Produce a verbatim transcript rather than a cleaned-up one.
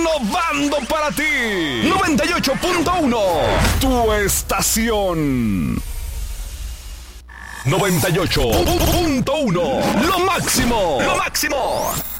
renovando para ti. noventa y ocho punto uno, tu estación. noventa y ocho punto uno, lo máximo, lo máximo.